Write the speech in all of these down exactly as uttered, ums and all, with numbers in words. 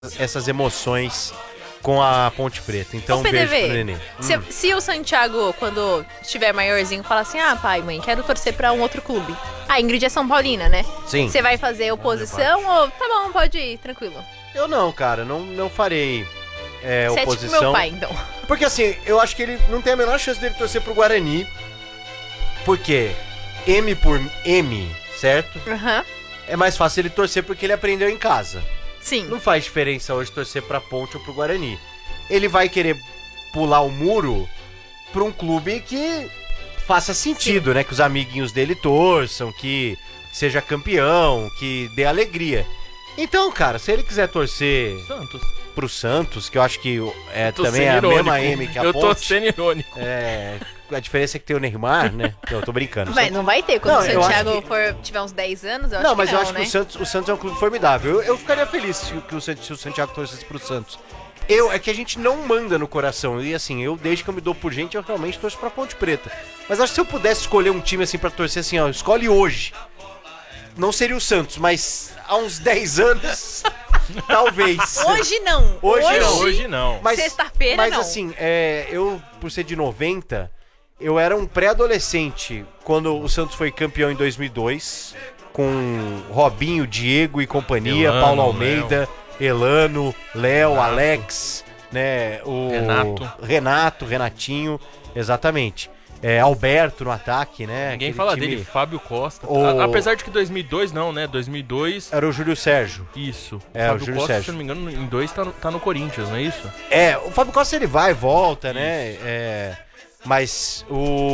essas emoções com a Ponte Preta. Então, Ô, P D V, beijo pro Nenê. Se, Hum. se o Santiago, quando estiver maiorzinho, falar assim, ah, pai, mãe, quero torcer pra um outro clube. A Ingrid é São Paulina, né? Sim. Você vai fazer oposição ou... Tá bom, pode ir, tranquilo. Eu não, cara, não, não farei é, Você é oposição. tipo meu pai, então. Porque assim, eu acho que ele não tem a menor chance dele torcer pro Guarani. Porque M por M, certo? Aham. É mais fácil ele torcer porque ele aprendeu em casa. Sim. Não faz diferença hoje torcer pra Ponte ou pro Guarani. Ele vai querer pular o muro pra um clube que faça sentido, Sim. né? Que os amiguinhos dele torçam, que seja campeão, que dê alegria. Então, cara, se ele quiser torcer Santos. pro Santos, que eu acho que é tô também é a irônico. mesma M que a eu Ponte. Eu tô sendo irônico. É, a diferença é que tem o Neymar, né? Eu tô brincando. Vai, não vai ter, quando Não, o eu Santiago acho que- for, tiver uns dez anos, eu Não, acho mas que eu não, acho né? que o Santos, o Santos é um clube formidável. Eu, eu ficaria feliz se, que o, Santos- se o Santiago torcesse pro Santos. Eu, é que a gente não manda no coração. E assim, eu, desde que eu me dou por gente, eu realmente torço pra Ponte Preta. Mas acho que se eu pudesse escolher um time assim pra torcer assim, ó, escolhe hoje. Não seria o Santos, mas há uns dez anos, talvez. Hoje não. Hoje não. Hoje não. Mas, Sexta-feira, mas não. assim, é, eu, por ser de noventa, eu era um pré-adolescente quando o Santos foi campeão em dois mil e dois, com Robinho, Diego e companhia, Elano, Paulo Almeida, Elano, Léo, Renato. Alex, né, o Renato. Renato, Renatinho, exatamente. É, Alberto no ataque, né? Ninguém aquele fala time- dele, Fábio Costa. O- A- apesar de que dois mil e dois não, né? dois mil e dois, Era o Júlio Sérgio. isso. É, o Fábio Júlio Costa, Sérgio. se eu não me engano, em dois tá no, tá no Corinthians, não é isso? É, o Fábio Costa ele vai e volta, né? É, mas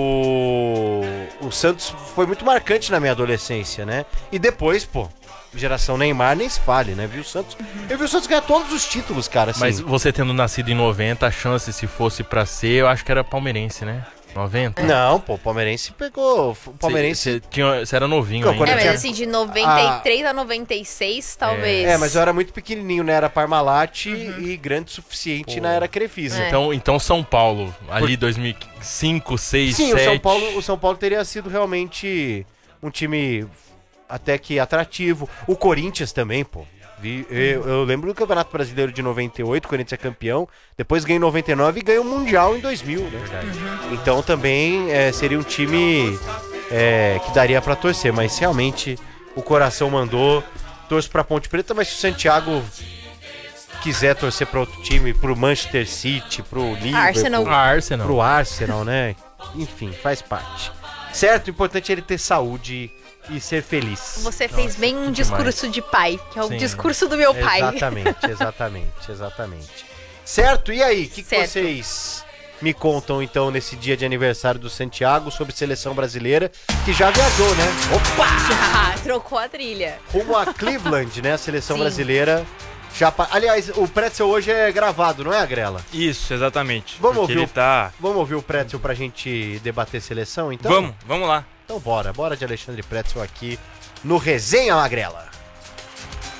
o o Santos foi muito marcante na minha adolescência, né? E depois, pô, geração Neymar nem se fale, né? Viu o Santos? Eu vi o Santos ganhar todos os títulos, cara, assim. Mas você tendo nascido em noventa, a chance, se fosse pra ser, eu acho que era palmeirense, né? noventa? Não, pô, o palmeirense pegou, o palmeirense. Você tinha- você era novinho Não, ainda. quando É, eu mas tinha- assim, de noventa e três a noventa e seis, talvez. É, mas eu era muito pequenininho, né? Era Parmalat e grande o suficiente Pô. na era Crefisa. É. Então, então São Paulo, ali dois mil e cinco, seis, Sim, sete... o São Paulo, o São Paulo teria sido realmente um time até que atrativo. O Corinthians também, pô. Vi- Eu, eu lembro do Campeonato Brasileiro de noventa e oito, o Corinthians é campeão, depois ganhou em noventa e nove e ganhou o Mundial em dois mil, né? Então também é, seria um time é, que daria pra torcer, mas realmente o coração mandou, torço pra Ponte Preta, mas se o Santiago quiser torcer pra outro time, pro Manchester City, pro Liverpool, Arsenal. A Arsenal. pro Arsenal, né? Enfim, faz parte. Certo? O importante é ele ter saúde e ser feliz. Você fez bem um que discurso de pai, que é o Sim. discurso do meu pai. Exatamente, exatamente, exatamente. Certo? E aí, o que, que Certo. vocês me contam então nesse dia de aniversário do Santiago sobre seleção brasileira, que já viajou, né? Opa! Ah, trocou a trilha. Rumo a Cleveland, né? A seleção Sim. brasileira. Já pa... Aliás, o Pretzel hoje é gravado, não é, Agrela? Isso, exatamente. Vamos porque ouvir ele o- tá... Vamos ouvir o Pretzel pra gente debater seleção, então? Vamos, vamos lá. Então bora, bora de Alexandre Pretzel aqui no Resenha Magrela.